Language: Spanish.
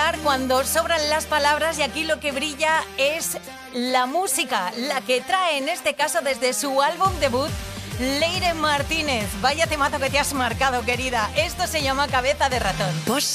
hablar cuando sobran las palabras y aquí lo que brilla es la música, la que trae en este caso desde su álbum debut Leire Martínez. Vaya temazo que te has marcado, querida. Esto se llama Cabeza de Ratón. Bossa